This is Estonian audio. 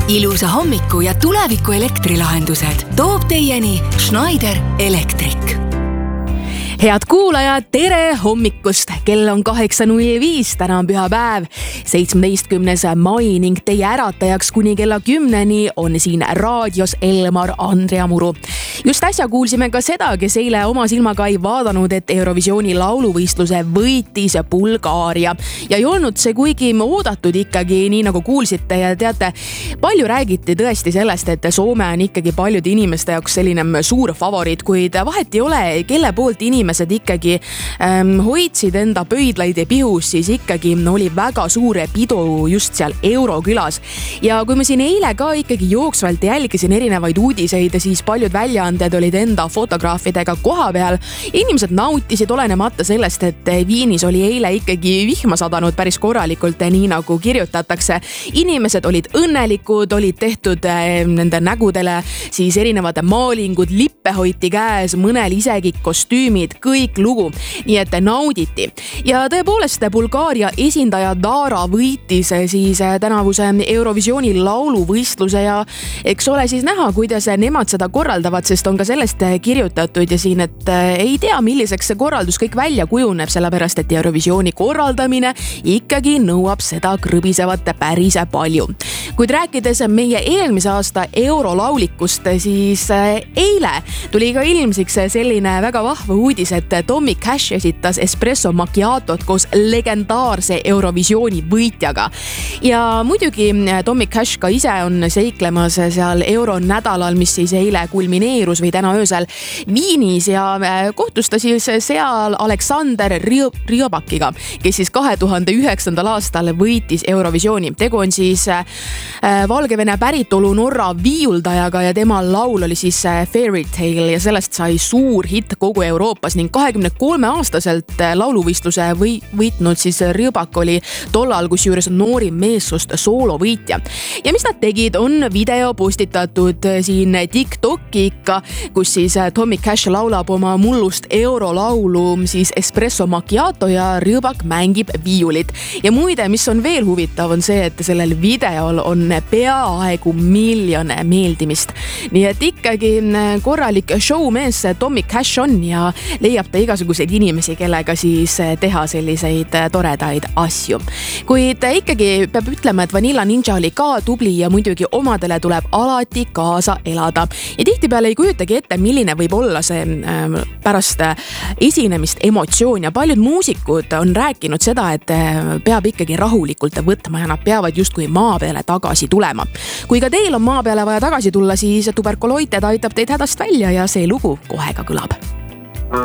Ilusa hommiku ja tuleviku elektrilahendused toob teieni Schneider Electric. Head kuulajad, tere hommikust! Kell on 8.05, täna on pühapäev, 17. mai ning teie äratajaks kuni kella 10 on siin raadios Elmar Andrea Muru. Just äsja kuulsime ka seda, kes eile oma silmaga ei vaadanud, et Eurovisiooni lauluvõistluse võitis Bulgaaria. Ja ei olnud see kuigi oodatud ikkagi, nii nagu kuulsite ja teate, palju räägiti tõesti sellest, et Soome on ikkagi paljude inimeste jaoks selline suur favoriit, kuid vahet ei ole, kelle poolt inimesed ikkagi hoidsid enda pöidlaid ja pihus, siis ikkagi oli väga suure pidu just seal Eurokülas. Ja kui ma siin eile ka ikkagi jooksvalt jälgisin erinevaid uudiseid, siis paljud väljaanded olid enda fotograafidega koha peal. Inimesed nautisid olenemata sellest, et Viinis oli eile ikkagi vihma sadanud päris korralikult, nii nagu kirjutatakse. Inimesed olid õnnelikud, olid tehtud nende nägudele siis erinevad maalingud, lippe hoiti käes, mõnel isegi kostüümid, kõik lugu, nii et nauditi. Ja tõepoolest Bulgaaria esindaja Dara võitis siis tänavuse Eurovisiooni lauluvõistluse ja eks ole siis näha, kuidas nemad seda korraldavad, sest on ka sellest kirjutatud ja siin, et ei tea, milliseks see korraldus kõik välja kujuneb, sellepärast et Eurovisiooni korraldamine ikkagi nõuab seda krõbisevat päris palju. Kuid rääkides meie eelmise aasta eurolaulikust, siis eile tuli ka ilmsiks selline väga vahva uudis, et Tommy Cash esitas Espresso Macchiatot koos legendaarse Eurovisiooni võitjaga. Ja muidugi Tommy Cash ka ise on seiklemas seal euronädalal, mis siis eile kulmineerus või täna öösel Viinis ja kohtus ta siis seal Aleksander Rõbakiga, kes siis 2009. aastal võitis Eurovisiooni. Tegu on siis Valgevene päritolu Norra viiuldajaga ja tema laul oli siis Fairy Tale ja sellest sai suur hitt kogu Euroopas ning 23-aastaselt lauluvõistluse võitnud siis Rõbak oli tollal kusjuures noorim meessust soolovõitja. Ja mis nad tegid, on video postitatud siin TikToki ikka, kus siis Tommy Cash laulab oma mullust eurolaulu siis Espresso Macchiato ja Rõbak mängib viiulit. Ja muide, mis on veel huvitav, on see, et sellel videol on peaaegu 1 miljon meeldimist. Nii et ikkagi korralik showmees Tommy Cash on ja leiab ta igasuguseid inimesi, kellega siis teha selliseid toredaid asju. Kuid ikkagi peab ütlema, et Vanilla Ninja oli ka tubli ja muidugi omadele tuleb alati kaasa elada. Ja tihtipeale ei kujutagi ette, milline võib olla see pärast esinemist emotsioon ja paljud muusikud on rääkinud seda, et peab ikkagi rahulikult võtma ja nad peavad justkui maa peale tagasi tulema. Kui ka teil on maa peale vaja tagasi tulla, siis tuberkuloited aitab teid hädast välja ja see lugu kohe ka kõlab.